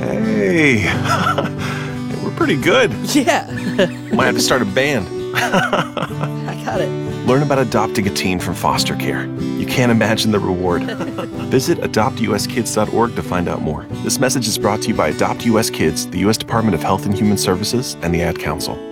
Hey, we're pretty good. Yeah, Might have to start a band. I got it. Learn about adopting a teen from foster care. You can't imagine the reward. Visit adoptuskids.org to find out more. This message is brought to you by Adopt US Kids, the U.S. Department of Health and Human Services, and the Ad Council.